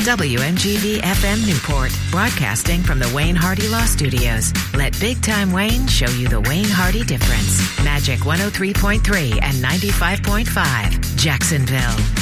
WMGV FM Newport, broadcasting from the Wayne Hardy Law Studios. Let Big Time Wayne show you the Wayne Hardy difference. Magic 103.3 and 95.5, Jacksonville.